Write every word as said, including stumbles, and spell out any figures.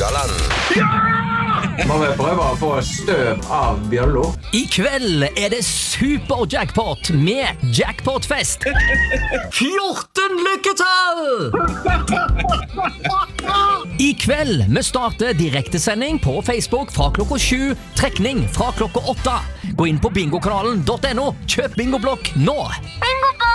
Rogaland. Må vi prøve å få støv av bjøllo? I kveld er det super-jackpot med jackpotfest. fjorten lykketall! I kveld vi starter direktesending på Facebook fra klokka sju, trekning fra klokka åtte. Gå inn på bingokanalen punktum no, kjøp bingoblokk nå. Bingo